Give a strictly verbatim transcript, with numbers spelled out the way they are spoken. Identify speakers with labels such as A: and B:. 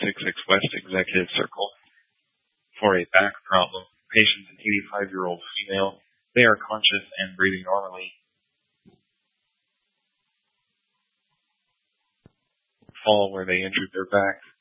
A: six six West Executive Circle. For a back problem, patient an eighty-five-year-old female. They are conscious and breathing normally. Fall where they injured their back.